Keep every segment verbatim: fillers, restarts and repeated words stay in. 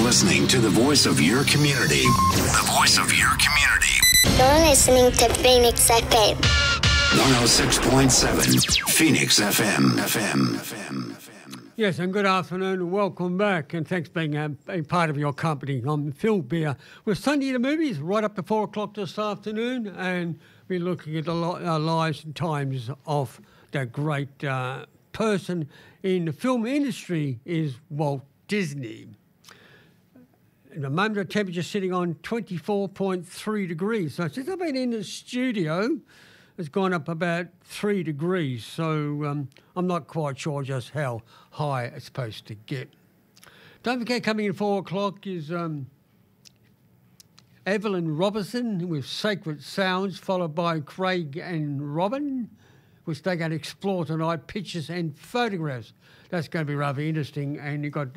listening to the voice of your community. The voice of your community. You're listening to Phoenix F M. one oh six point seven Phoenix F M. F M. F M. Yes, and good afternoon and welcome back, and thanks for being a, a part of your company. I'm Phil Beer. We're Sunday the movies right up to four o'clock this afternoon, and we're looking at the li- uh, lives and times of that great uh, person in the film industry is Walt Disney. At the moment, the temperature's sitting on twenty-four point three degrees. So since I've been in the studio, it's gone up about three degrees. So um, I'm not quite sure just how high it's supposed to get. Don't forget, coming in at four o'clock is um, Evelyn Robertson with Sacred Sounds, followed by Craig and Robin, which they're going to explore tonight, pictures and photographs. That's going to be rather interesting. And you've got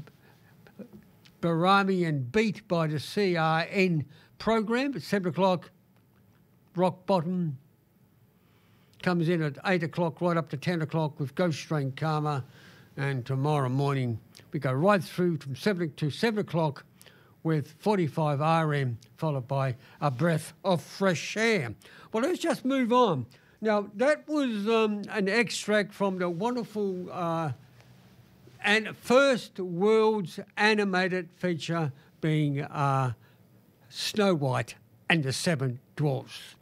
Barami and Beat by the C R N program at seven o'clock. Rock Bottom comes in at eight o'clock right up to ten o'clock with Ghost Train Karma. And tomorrow morning we go right through from seven to seven o'clock with forty-five R M, followed by A Breath of Fresh Air. Well, let's just move on. Now, that was um, an extract from the wonderful uh, and first world's animated feature being uh, Snow White and the Seven Dwarfs.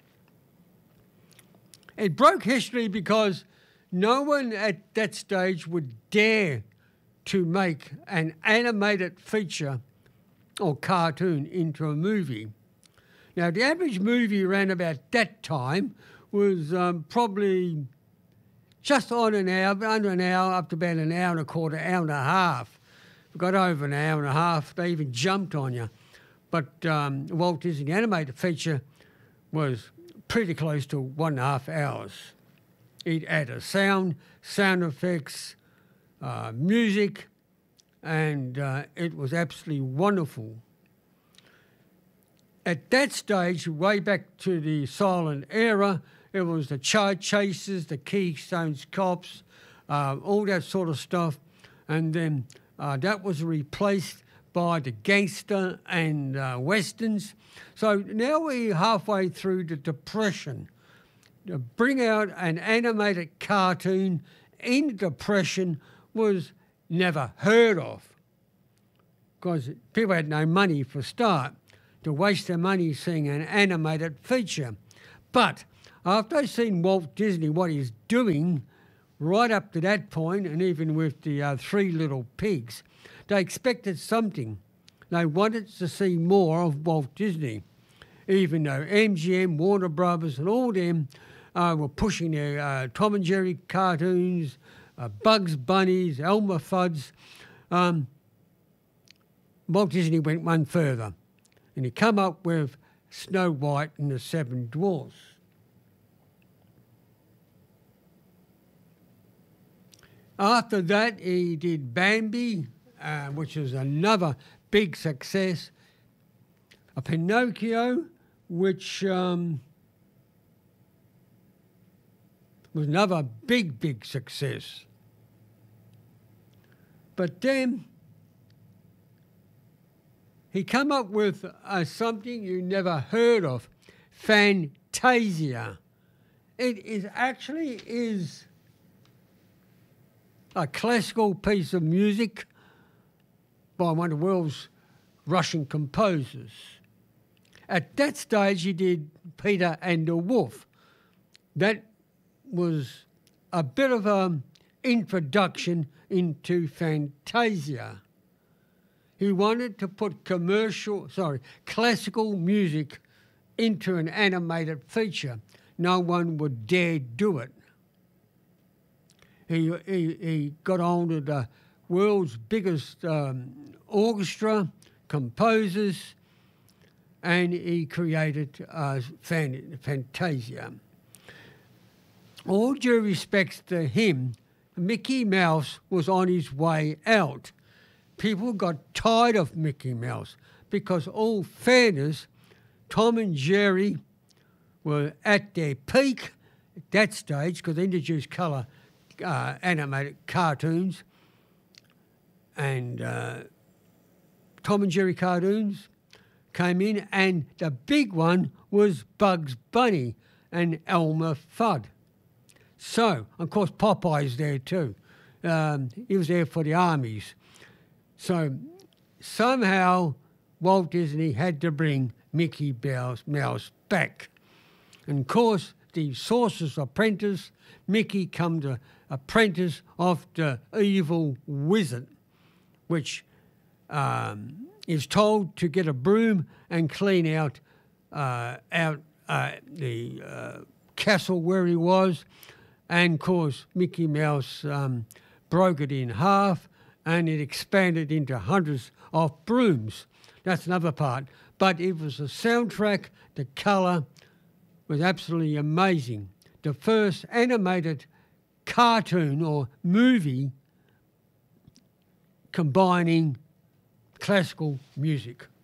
It broke history because no one at that stage would dare to make an animated feature or cartoon into a movie. Now, the average movie around about that time was um, probably just on an hour, under an hour, up to about an hour and a quarter, hour and a half. If you got over an hour and a half, they even jumped on you. But um, Walt Disney animated feature was pretty close to one and a half hours. It added sound, sound effects, uh, music, and uh, it was absolutely wonderful. At that stage, way back to the silent era, it was the Child Chasers, the Keystones Cops, uh, all that sort of stuff. And then uh, that was replaced by the gangster and uh, westerns. So now we're halfway through the Depression. To bring out an animated cartoon in the Depression was never heard of because people had no money for a start to waste their money seeing an animated feature. But after they've seen Walt Disney, what he's doing right up to that point, and even with the uh, Three Little Pigs, they expected something. They wanted to see more of Walt Disney, even though M G M, Warner Brothers and all them uh, were pushing their uh, Tom and Jerry cartoons, uh, Bugs Bunnies, Elmer Fudd's. Um, Walt Disney went one further, and he come up with Snow White and the Seven Dwarfs. After that, he did Bambi, uh, which was another big success. A Pinocchio, which um, was another big, big success. But then he come up with uh, something you never heard of, Fantasia. It is actually is a classical piece of music by one of the world's Russian composers. At that stage, he did Peter and the Wolf. That was a bit of an introduction into Fantasia. He wanted to put commercial, sorry, classical music into an animated feature. No one would dare do it. He, he, he got on to the world's biggest um, orchestra, composers, and he created uh, Fan- Fantasia. All due respects to him, Mickey Mouse was on his way out. People got tired of Mickey Mouse because, all fairness, Tom and Jerry were at their peak at that stage because they introduced colour uh, animated cartoons, and uh, Tom and Jerry cartoons came in, and the big one was Bugs Bunny and Elmer Fudd. So, of course, Popeye's there too. Um, he was there for the armies. So somehow Walt Disney had to bring Mickey Mouse back. And of course, the Sorcerer's Apprentice, Mickey come to apprentice of the evil wizard, which um, is told to get a broom and clean out uh, out uh, the uh, castle where he was. And of course, Mickey Mouse um, broke it in half, and it expanded into hundreds of brooms. That's another part. But it was a soundtrack, the colour was absolutely amazing. The first animated cartoon or movie combining classical music.